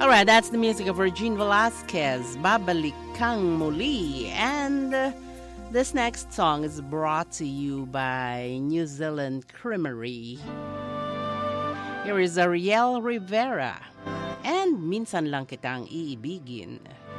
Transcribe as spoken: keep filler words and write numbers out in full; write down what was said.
Alright, that's the music of Regine Velasquez, Babalik Kang Muli. And uh, this next song is brought to you by New Zealand Creamery. Here is Ariel Rivera. And Minsan Lang Kitang Iibigin.